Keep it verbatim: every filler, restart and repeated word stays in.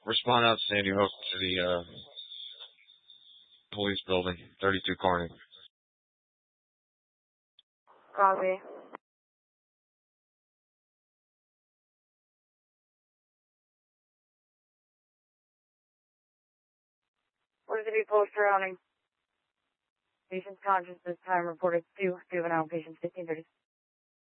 Respond out Sandy Hook to the uh, police building, thirty-two Carney. Copy. What is the post surrounding? Patient's conscious this time reported to juvenile patient fifteen thirty.